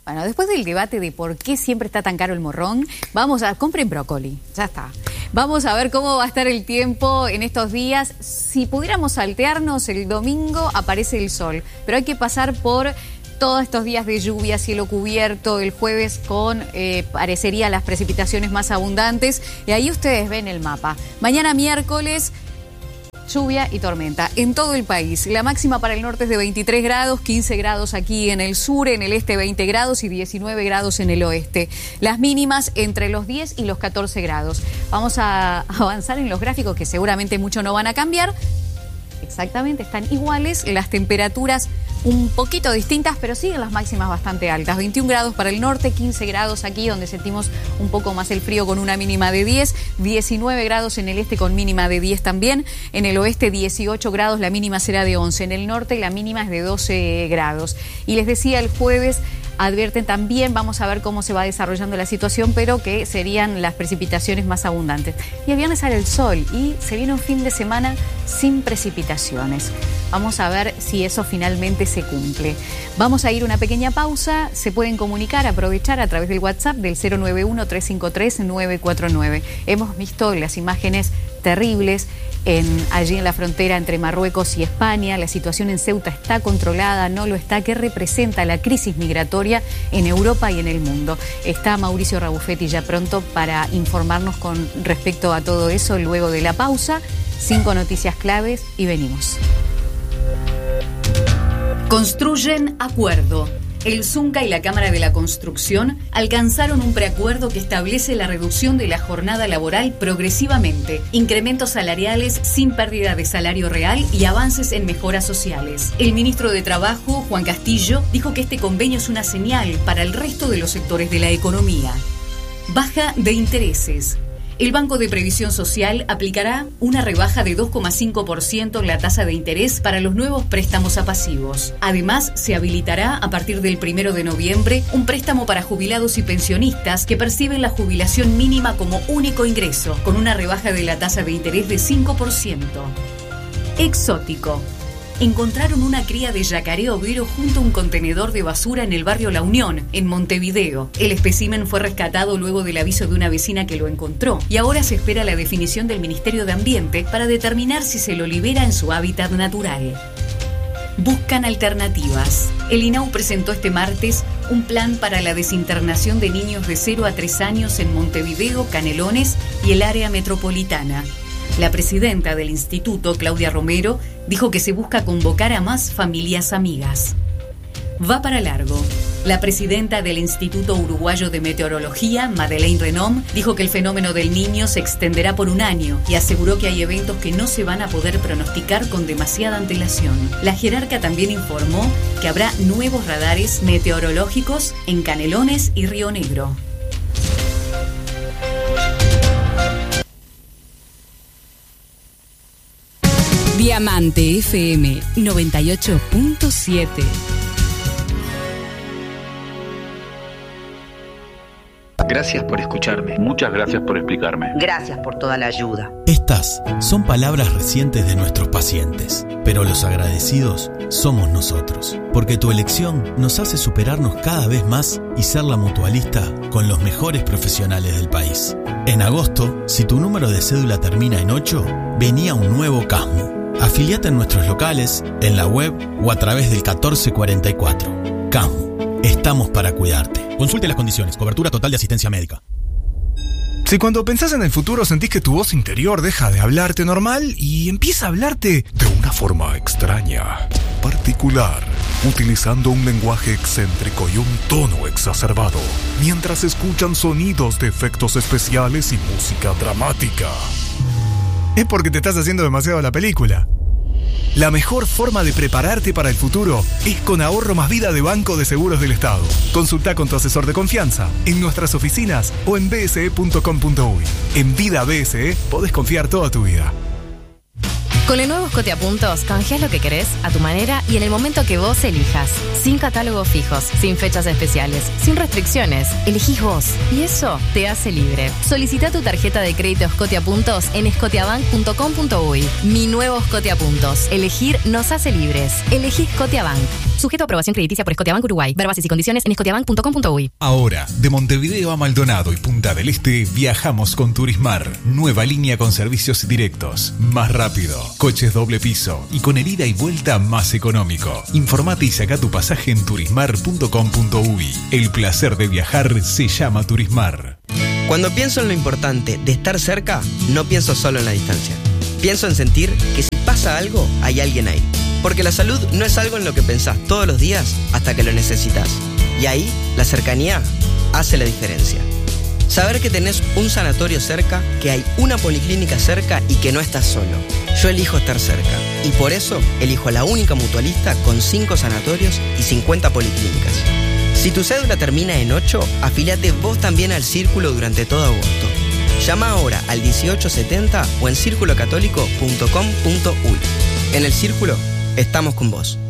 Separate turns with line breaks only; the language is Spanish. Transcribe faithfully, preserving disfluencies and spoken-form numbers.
Bueno, después del debate de por qué siempre está tan caro el morrón, vamos a... compren brócoli, ya está. Vamos a ver cómo va a estar el tiempo en estos días. Si pudiéramos saltearnos, el domingo aparece el sol, pero hay que pasar por todos estos días de lluvia, cielo cubierto, el jueves con, eh, parecería, las precipitaciones más abundantes. Y ahí ustedes ven el mapa. Mañana miércoles... lluvia y tormenta en todo el país. La máxima para el norte es de veintitrés grados, quince grados aquí en el sur, en el este veinte grados y diecinueve grados en el oeste. Las mínimas entre los diez y los catorce grados. Vamos a avanzar en los gráficos que seguramente mucho no van a cambiar. Exactamente, están iguales, las temperaturas un poquito distintas, pero siguen las máximas bastante altas. veintiún grados para el norte, quince grados aquí donde sentimos un poco más el frío con una mínima de diez, diecinueve grados en el este con mínima de diez también, en el oeste dieciocho grados, la mínima será de once, en el norte la mínima es de doce grados. Y les decía, el jueves advierten también, vamos a ver cómo se va desarrollando la situación, pero que serían las precipitaciones más abundantes. Y el viernes sale el sol y se viene un fin de semana sin precipitaciones. Vamos a ver si eso finalmente se cumple. Vamos a ir a una pequeña pausa. Se pueden comunicar, aprovechar a través del WhatsApp del cero nueve uno, tres cinco tres, nueve cuatro nueve. Hemos visto las imágenes terribles en, allí en la frontera entre Marruecos y España. La situación en Ceuta está controlada, no lo está. ¿Qué representa la crisis migratoria en Europa y en el mundo? Está Mauricio Rabuffetti ya pronto para informarnos con respecto a todo eso luego de la pausa. Cinco noticias claves y venimos. Construyen acuerdo. El Zunca y la Cámara de la Construcción alcanzaron un preacuerdo que establece la reducción de la jornada laboral progresivamente, incrementos salariales sin pérdida de salario real y avances en mejoras sociales. El ministro de Trabajo, Juan Castillo, dijo que este convenio es una señal para el resto de los sectores de la economía. Baja de intereses. El Banco de Previsión Social aplicará una rebaja de dos coma cinco por ciento en la tasa de interés para los nuevos préstamos a pasivos. Además, se habilitará a partir del primero de noviembre un préstamo para jubilados y pensionistas que perciben la jubilación mínima como único ingreso, con una rebaja de la tasa de interés de cinco por ciento. Exótico. Encontraron una cría de yacaré overo junto a un contenedor de basura en el barrio La Unión, en Montevideo. El espécimen fue rescatado luego del aviso de una vecina que lo encontró y ahora se espera la definición del Ministerio de Ambiente para determinar si se lo libera en su hábitat natural. Buscan alternativas. El INAU presentó este martes un plan para la desinternación de niños de cero a tres años en Montevideo, Canelones y el área metropolitana. La presidenta del instituto, Claudia Romero, dijo que se busca convocar a más familias amigas. Va para largo. La presidenta del Instituto Uruguayo de Meteorología, Madeleine Renom, dijo que el fenómeno del Niño se extenderá por un año y aseguró que hay eventos que no se van a poder pronosticar con demasiada antelación. La jerarca también informó que habrá nuevos radares meteorológicos en Canelones y Río Negro.
Diamante F M noventa y ocho punto siete.
Gracias por escucharme.
Muchas gracias por explicarme.
Gracias por toda la ayuda.
Estas son palabras recientes de nuestros pacientes, pero los agradecidos somos nosotros, porque tu elección nos hace superarnos cada vez más y ser la mutualista con los mejores profesionales del país. En agosto, si tu número de cédula termina en ocho, venía un nuevo Casmu. Afiliate en nuestros locales, en la web o a través del catorce cuarenta y cuatro. Casmu, estamos para cuidarte. Consulte las condiciones, cobertura total de asistencia médica.
Si cuando pensás en el futuro sentís que tu voz interior deja de hablarte normal y empieza a hablarte de una forma extraña, particular, utilizando un lenguaje excéntrico y un tono exacerbado, mientras escuchan sonidos de efectos especiales y música dramática, es porque te estás haciendo demasiado la película. La mejor forma de prepararte para el futuro es con Ahorro Más Vida de Banco de Seguros del Estado. Consulta con tu asesor de confianza en nuestras oficinas o en b s e punto com punto u y. En Vida B S E podés confiar toda tu vida.
Con el nuevo Scotia Puntos, canjeás lo que querés, a tu manera y en el momento que vos elijas. Sin catálogos fijos, sin fechas especiales, sin restricciones. Elegís vos. Y eso te hace libre. Solicita tu tarjeta de crédito Scotia Puntos en scotiabank punto com punto u y. Mi nuevo Scotia Puntos. Elegir nos hace libres. Elegí Scotiabank. Sujeto a aprobación crediticia por Scotiabank Uruguay. Ver bases y condiciones en scotiabank punto com punto uy.
Ahora, de Montevideo a Maldonado y Punta del Este, viajamos con Turismar. Nueva línea con servicios directos, más rápido, coches doble piso y con el ida y vuelta más económico. Informate y saca tu pasaje en turismar punto com punto uy. El placer de viajar se llama Turismar.
Cuando pienso en lo importante de estar cerca, no pienso solo en la distancia. Pienso en sentir que si pasa algo, hay alguien ahí. Porque la salud no es algo en lo que pensás todos los días hasta que lo necesitas. Y ahí, la cercanía hace la diferencia. Saber que tenés un sanatorio cerca, que hay una policlínica cerca y que no estás solo. Yo elijo estar cerca. Y por eso, elijo a la única mutualista con cinco sanatorios y cincuenta policlínicas. Si tu cédula termina en ocho, afíliate vos también al Círculo durante todo agosto. Llama ahora al dieciocho setenta o en círculo católico punto com punto uy. En el Círculo, estamos con vos.